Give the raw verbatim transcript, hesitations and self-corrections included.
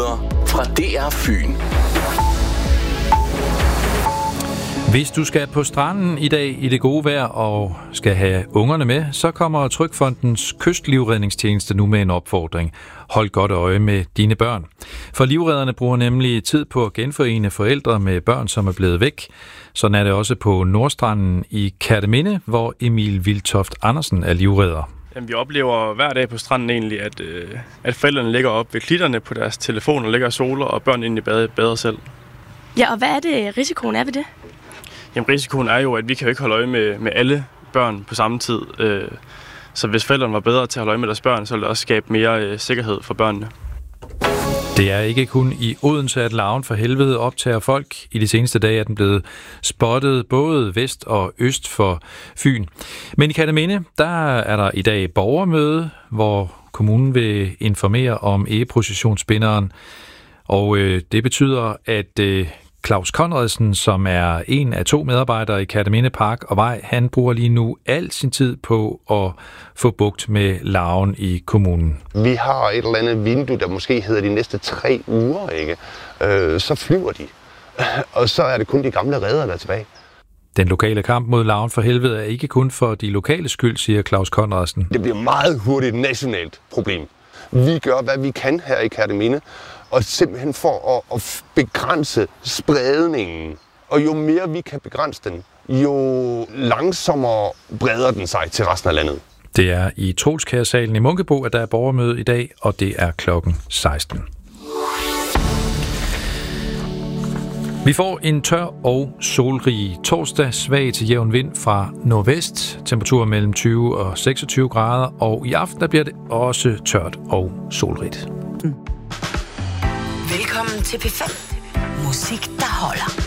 Nyheder fra D R Fyn. Hvis du skal på stranden i dag i det gode vejr og skal have ungerne med, så kommer Trygfondens Kystlivredningstjeneste nu med en opfordring. Hold godt øje med dine børn. For livredderne bruger nemlig tid på at genforene forældre med børn, som er blevet væk. Sådan er det også på Nordstranden i Kerteminde, hvor Emil Viltoft Andersen er livredder. Jamen, vi oplever hver dag på stranden egentlig, at, øh, at forældrene ligger op ved klitterne på deres telefon og ligger og soler, og børn egentlig bader, bader selv. Ja, og hvad er det, risikoen er ved det? Jamen, risikoen er jo, at vi kan jo ikke holde øje med, med alle børn på samme tid. Øh, så hvis forældrene var bedre til at holde øje med deres børn, så ville det også skabe mere øh, sikkerhed for børnene. Det er ikke kun i Odense, at larven for helvede optager folk. I de seneste dage er den blevet spottet både vest og øst for Fyn. Men i Kerteminde, der er der i dag borgermøde, hvor kommunen vil informere om egeprocessionsbinderen. Og øh, det betyder, at øh, Claus Conradsen, som er en af to medarbejdere i Kerteminde Park og Vej, han bruger lige nu al sin tid på at få bugt med larven i kommunen. Vi har et eller andet vindue, der måske hedder de næste tre uger, ikke? Øh, så flyver de, og så er det kun de gamle reder, der er tilbage. Den lokale kamp mod larven for helvede er ikke kun for de lokale skyld, siger Claus Conradsen. Det bliver meget hurtigt et nationalt problem. Vi gør, hvad vi kan her i Kerteminde, og simpelthen for at, at begrænse spredningen. Og jo mere vi kan begrænse den, jo langsommere breder den sig til resten af landet. Det er i Troelskærsalen i Munkebo, at der er borgermøde i dag, og det er klokken seksten. Vi får en tør og solrig torsdag, svag til jævn vind fra nordvest, temperaturer mellem tyve og seksogtyve grader, og i aften der bliver det også tørt og solrigt. Velkommen til P fem. Musik, der holder.